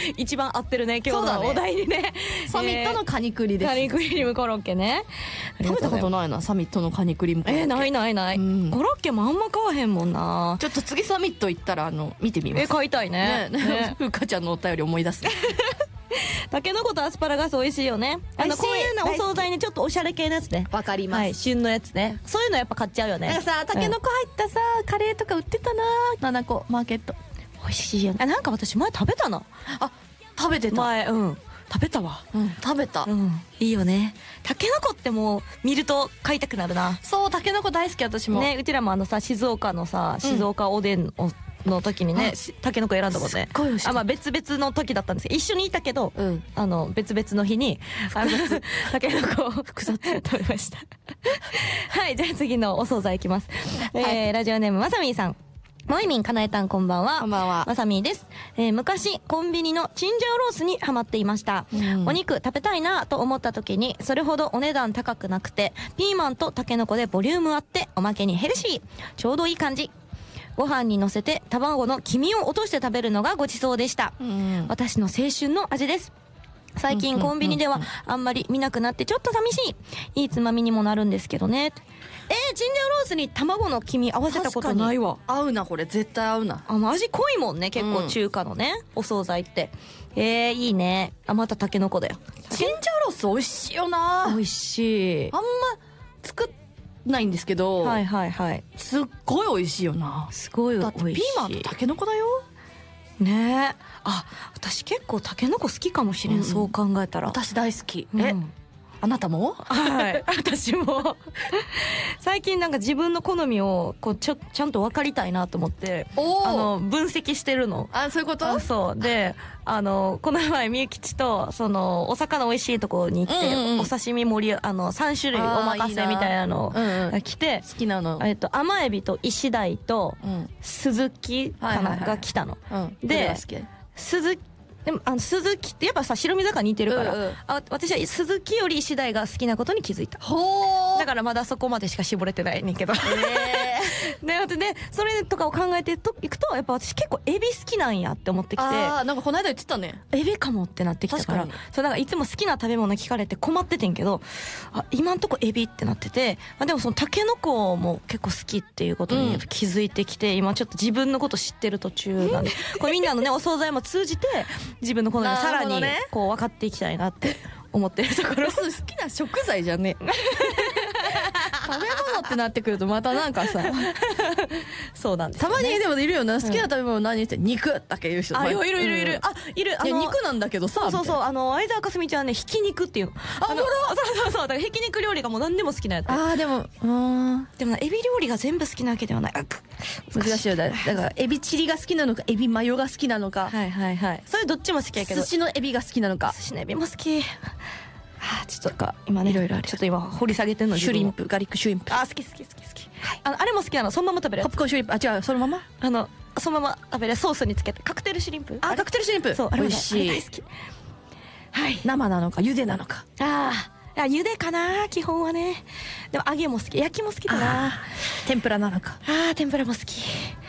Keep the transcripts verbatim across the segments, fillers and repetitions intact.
一番合ってるね今日のお題にね。 サミットのカニクリです。 カニクリームコロッケね。 食べたことないな、サミットのカニクリームコロッケ。 えー、ないないない、うん、コロッケもあんま買わへんもんな。 ちょっと次サミット行ったらあの見てみます。 え買いたいね。ねねふうかちゃんのお便り思い出す。 たけのことアスパラガス美味しいよね。あのこういうなお惣菜にちょっとおしゃれ系のやつね。 わかります、 はい、旬のやつね。そういうのやっぱ買っちゃうよね。 なんかさ、たけのこ入ったさ、うん、カレーとか売ってたな。ななこマーケット美味しいよね。あ、なんか私前食べたな。 あ、食べてた前。うん食べたわ。 うん食べた。 うんいいよね。たけのこってもう見ると買いたくなるな。 そう、たけのこ大好き私もね。うちらもあのさ静岡のさ静岡おでんをの時にね、たけのこ選んだもんね。あ、まあ別々の時だったんですけど、一緒にいたけど、うん、あの別々の日にたけのこを複雑食べました。はい、じゃあ次のお惣菜いきます。はい、えー、ラジオネームまさみーさん。もいみんかなえたんこんばんは。 こんばんは。 まさみーです。えー、昔コンビニのチンジャオロースにハマっていました。うん、お肉食べたいなと思った時にそれほどお値段高くなくてピーマンとたけのこでボリュームあっておまけにヘルシー、ちょうどいい感じ。ご飯に乗せて卵の黄身を落として食べるのがごちそうでした。うん、私の青春の味です。最近コンビニではあんまり見なくなってちょっと寂しい。いいつまみにもなるんですけどね。えー、チンジャオロースに卵の黄身合わせたことないわ。 合うな、これ絶対合うな。 あ、味濃いもんね結構中華のね、うん、お惣菜って。えー、いいね。あ、またタケノコだよ。 チンジャオロース美味しいよな。 美味しい。 あんま作っないんですけど、 はいはいはい、 すっごい美味しいよな。 すごい美味しい。だってピーマンとタケノコだよね。え、あ、私結構タケノコ好きかもしれん、うん、そう考えたら。 私大好き。え、うん、あなたも？ はい私も最近なんか自分の好みをこうちょちゃんと分かりたいなと思ってあの分析してるの。 あ、そういうこと？ そうで、あのこの前みゆきちとそのお魚美味しいところに行って、うんうん、お刺身盛りあのさん種類おまかせみたいなのが来て、 好きなの、 えっと甘エビとイシダイとスズキかなが来たの。でスズでもあの鈴木ってやっぱさ白身魚似てるから、うんうん、あ私は鈴木より石鯛が好きなことに気づいた。ほー、だからまだそこまでしか絞れてないねんけど、えー、で, でそれとかを考えていくとやっぱ私結構エビ好きなんやって思ってきて。 あー、なんかこの間言ってたね、 エビかもってなってきたから。そうだからいつも好きな食べ物聞かれて困っててんけど、あ今んとこエビってなってて、まあ、でもそのタケノコも結構好きっていうことにやっぱ気づいてきて、うん、今ちょっと自分のこと知ってる途中なんでこれみんなのねお惣菜も通じて自分の好みをさらにこう分かっていきたいなって思ってるところ。 好きな食材じゃね食べ物ってなってくるとまたなんかさそうなんですよね。 たまにでもいるよな、好きな食べ物何って肉だけ言う人。 あ、いるいるいるいる、あ、いる。 いや肉なんだけどさ。 そうそうそう、あの相沢かすみちゃんはねひき肉っていうの。あ、おもろ。そうそうそう、だからひき肉料理がもう何でも好きなやつ。 あー、でもあでもエビ料理が全部好きなわけではない。 難しいよだ。だからエビチリが好きなのかエビマヨが好きなのか。 はいはいはい、それどっちも好きやけど、 寿司のエビが好きなのか。 寿司のエビも好き。はあ、ちょっとか今ねいろいろある。ちょっと今掘り下げてんの。 シュリンプ、ガリックシュリンプ。 あ、好き好き好き好き。はい、あのあれも好きなの。そのまま食べるやつ。 ポップコーンシュリンプ。あ、違う、そのまま。あのそのまま食べるソースにつけて。カクテルシュリンプ。 あ、カクテルシュリンプ。 そう、あれ美味しい。大好き。はい。 生なのか茹でなのか。 ああ、茹でかな基本はね。でも揚げも好き、焼きも好きだな。 天ぷらなのか。 ああ、天ぷらも好き。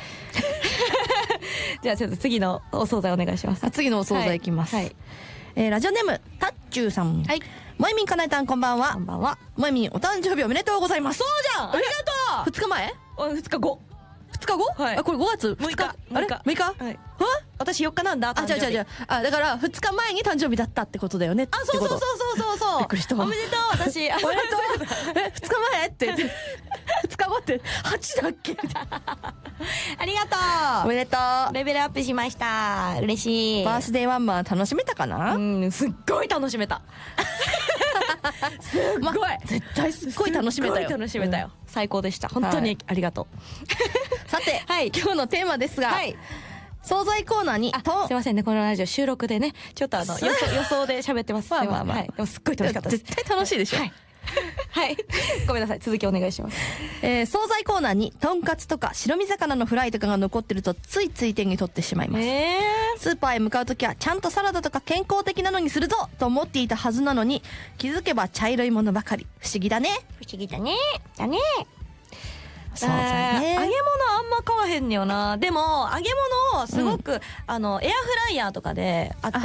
じゃあちょっと次のお惣菜お願いします。 あ、次のお惣菜いきます。はい。えー、ラジオネームタッチューさん。はい。もえみんかなえたんこんばんは。 こんばんは。 もえみんお誕生日おめでとうございます。 そうじゃん。ありがとう。 ふつかまえ？ ふつかご。 ふつかご？はい。あ、これごがつむいか。 あれ？むいか？ はい。私よっかなんだ。 あ、違う違う違う。あ、だからふつかまえに誕生日だったってことだよね。 あ、そうそうそうそうそうそう。 びっくりした。 おめでとう私。 おめでとう。え、ふつかまえって言って。ふつかごってはちだっけ？ ありがとう。 おめでとう。 レベルアップしました。嬉しい。 バースデーワンマン楽しめたかな？ うん、すっごい楽しめた。すっごい、ま、 絶対すっごい楽しめたよ。 すっごい楽しめたよ、うん、最高でした。本当にありがとう。 さて、はい、今日のテーマですが、はい、惣菜コーナーにとすいませんね、このラジオ収録でねちょっとあの予想予想で喋ってます。まあまあまあ、はい、でもすっごい楽しかったです。 絶対楽しいでしょ。はいはい、ごめんなさい、続きお願いします。 えー、惣菜コーナーにとんかつとか白身魚のフライとかが残ってるとついつい手に取ってしまいます。えー、スーパーへ向かうときはちゃんとサラダとか健康的なのにするぞと思っていたはずなのに気づけば茶色いものばかり。不思議だね。 不思議だね。だね。 惣菜ね。 揚げ物あんま買わへんねよな。でも揚げ物をすごく、うん、あのエアフライヤーとかであった